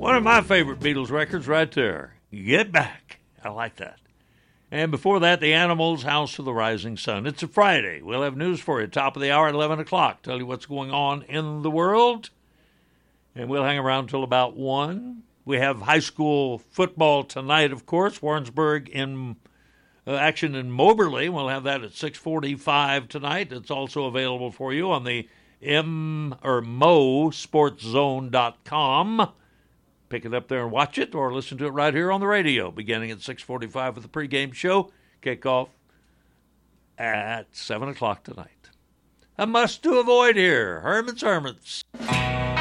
One of my favorite Beatles records right there. Get Back. I like that. And before that, The Animals, House of the Rising Sun. It's a Friday. We'll have news for you. Top of the hour at 11 o'clock. Tell you what's going on in the world. And we'll hang around till about 1. We have high school football tonight, of course. Warrensburg in action in Moberly. We'll have that at 6:45 tonight. It's also available for you on the mosportszone.com. Pick it up there and watch it, or listen to it right here on the radio, beginning at 6:45 with the pregame show. Kickoff at 7 o'clock tonight. A must to avoid here. Herman's Hermits.